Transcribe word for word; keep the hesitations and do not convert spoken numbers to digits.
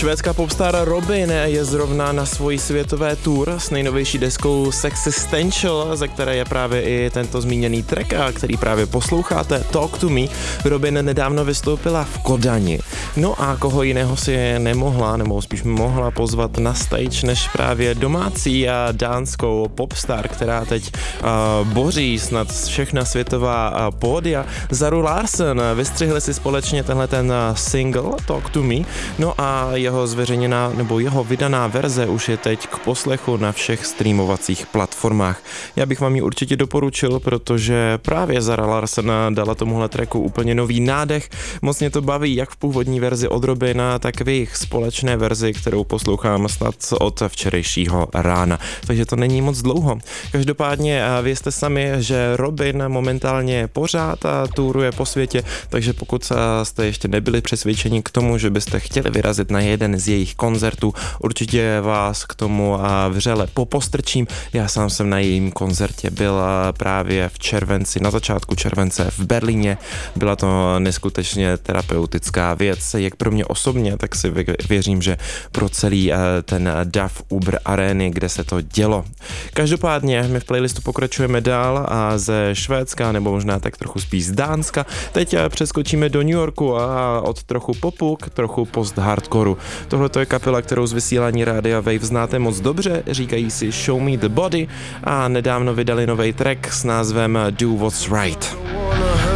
Švédská popstar Robyn je zrovna na svojí světové tour s nejnovější deskou Sexistential, ze které je právě i tento zmíněný track, který právě posloucháte, Talk to Me. Robyn nedávno vystoupila v Kodani. No a koho jiného si nemohla, nebo spíš mohla pozvat na stage, než právě domácí a dánskou popstar, která teď uh, boří snad všechna světová uh, pódia. Zaru Larsen vystřihli si společně tenhle ten single Talk to Me, no a jeho zveřejněná nebo jeho vydaná verze už je teď k poslechu na všech streamovacích platformách. Já bych vám ji určitě doporučil, protože právě Zara Larsen dala tomuhle tracku úplně nový nádech. Moc mě to baví, jak v původní verzi od Robyna, tak v jejich společné verzi, kterou poslouchám snad od včerejšího rána. Takže to není moc dlouho. Každopádně vězte sami, že Robyn momentálně pořád touruje po světě, takže pokud jste ještě nebyli přesvědčeni k tomu, že byste chtěli vyrazit na jeden z jejich koncertů, určitě vás k tomu vřele popostrčím. Já sám jsem na jejím koncertě byl právě v červenci, na začátku července v Berlíně. Byla to neskutečně terapeutická věc, jak pro mě osobně, tak si věřím, že pro celý ten dav Uber Areny, kde se to dělo. Každopádně my v playlistu pokračujeme dál a ze Švédska, nebo možná tak trochu spíš z Dánska. Teď přeskočíme do New Yorku a od trochu popu k trochu post-hardcoreu. Tohle to je kapela, kterou z vysílání Rádia Wave znáte moc dobře, říkají si Show Me the Body a nedávno vydali nový track s názvem Do What's Right.